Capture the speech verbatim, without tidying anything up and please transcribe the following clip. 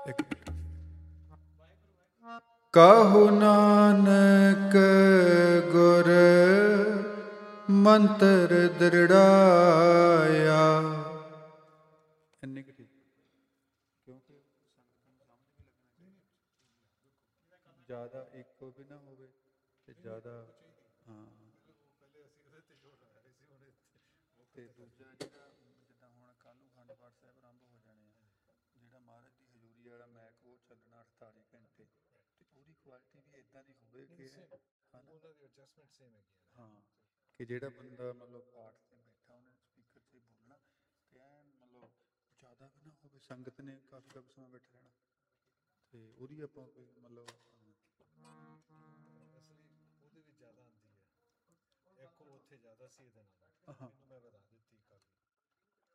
ਇੱਕ ਕਹੋ ਨਾਨਕ ਗੁਰ ਮੰਤਰ ਦ੍ਰਿੜਾਇਆ। ਇੰਨੇ ਕੁ ਠੀਕ, ਕਿਉਂਕਿ ਸੰਗਤ ਨੂੰ ਸਮਝ ਵੀ ਲੱਗਣਾ ਚਾਹੀਦਾ, ਜ਼ਿਆਦਾ ਇੱਕੋ ਵੀ ਨਾ ਹੋਵੇ ਤੇ ਜ਼ਿਆਦਾ ਹਾਂ। ਤੇ ਦੂਜਾ ਜਿਹੜਾ ਜਿੱਦਾਂ ਹੁਣ ਕੱਲ੍ਹ ਨੂੰ ਅਖੰਡ ਪਾਠ ਸਾਹਿਬ ਆਰੰਭ ਹੋ ਜਾਣੇ ਆ, ਜਿਹੜਾ ਮਹਾਰਾਜ ਦੀ ਹਜ਼ੂਰੀ ਵਾਲਾ ਮੈਕ ਉਹ ਚੱਲਣਾ ਅਠਤਾਲੀ ਘੰਟੇ, ਤੇ ਉਹਦੀ ਕੁਆਲਿਟੀ ਵੀ ਇੱਦਾਂ ਦੀ ਹੋਵੇ ਕਿ ਹਾਂ ਕਿ ਜਿਹੜਾ ਬੰਦਾ ਮਤਲਬ ਪਾਠ 'ਤੇ ਬੈਠਾ ਉਹਨੇ ਸਪੀਕਰ 'ਤੇ ਬੋਲਣਾ ਅਤੇ ਐਨ ਮਤਲਬ ਜ਼ਿਆਦਾ ਵੀ ਨਾ ਹੋਵੇ, ਸੰਗਤ ਨੇ ਕਾਫੀ ਕਾਫੀ ਸਮਾਂ ਬੈਠਾ ਰਹਿਣਾ, ਅਤੇ ਉਹਦੀ ਆਪਾਂ ਕੋਈ ਮਤਲਬ ਉਹਦੇ ਵਿੱਚ ਜ਼ਿਆਦਾ ਆਉਂਦੀ ਹੈ, ਇੱਕ ਉੱਥੇ ਜ਼ਿਆਦਾ ਸੀ ਇਹਦੇ ਨਾਲ, ਇਹਨੂੰ ਮੈਂ ਵਧਾ ਦਿੱਤੀ ਕਾਫੀ।